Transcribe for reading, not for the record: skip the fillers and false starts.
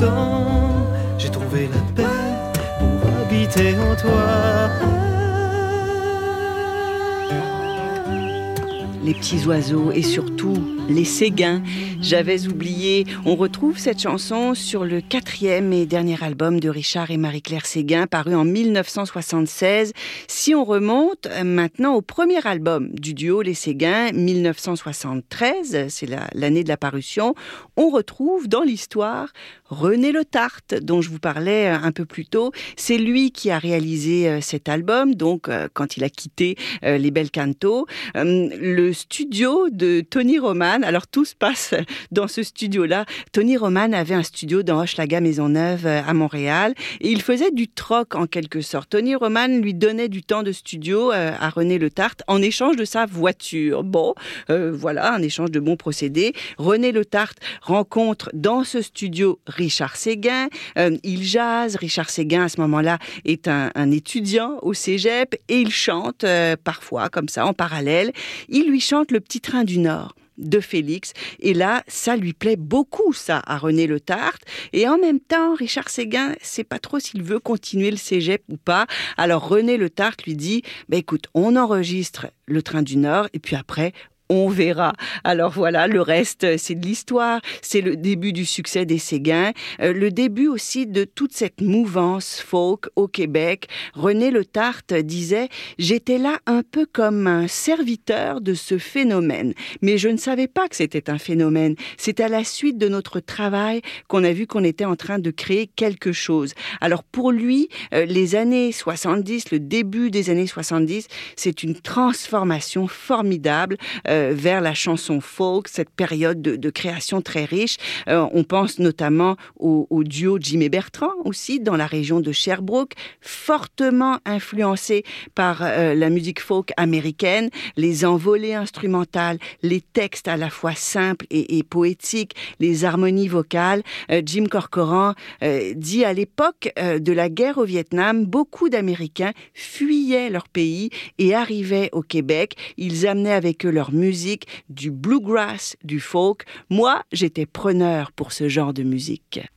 pourtant j'ai trouvé la paix pour habiter en toi. Les petits oiseaux et surtout les Séguins. J'avais oublié. On retrouve cette chanson sur le 4e et dernier album de Richard et Marie-Claire Séguin, paru en 1976. Si on remonte maintenant au premier album du duo Les Séguins, 1973, c'est l'année de la parution, on retrouve dans l'histoire René Letarte, dont je vous parlais un peu plus tôt. C'est lui qui a réalisé cet album, donc quand il a quitté les Bel Canto. Le studio de Tony Roman, alors tout se passe dans ce studio-là. Tony Roman avait un studio dans Hochelaga Maisonneuve à Montréal et il faisait du troc en quelque sorte. Tony Roman lui donnait du temps de studio à René Letarte en échange de sa voiture. Bon, voilà, un échange de bons procédés. René Letarte rencontre dans ce studio Richard Séguin. Il jase. Richard Séguin, à ce moment-là, est un étudiant au cégep et il chante parfois, comme ça, en parallèle. Il lui chante Le Petit Train du Nord de Félix. Et là, ça lui plaît beaucoup, ça, à René Letarte. Et en même temps, Richard Séguin ne sait pas trop s'il veut continuer le cégep ou pas. Alors René Letarte lui dit, écoute, on enregistre Le Train du Nord et puis après, on verra. Alors voilà, le reste, c'est de l'histoire. C'est le début du succès des Séguins, le début aussi de toute cette mouvance folk au Québec. René Letarte disait « J'étais là un peu comme un serviteur de ce phénomène. Mais je ne savais pas que c'était un phénomène. C'est à la suite de notre travail qu'on a vu qu'on était en train de créer quelque chose. » Alors pour lui, les années 70, le début des années 70, c'est une transformation formidable vers la chanson folk, cette période de création très riche. On pense notamment au duo Jim et Bertrand aussi, dans la région de Sherbrooke, fortement influencé par la musique folk américaine, les envolées instrumentales, les textes à la fois simples et poétiques, les harmonies vocales. Jim Corcoran dit à l'époque de la guerre au Vietnam, beaucoup d'Américains fuyaient leur pays et arrivaient au Québec. Ils amenaient avec eux leur musique, du bluegrass, du folk. Moi, j'étais preneur pour ce genre de musique.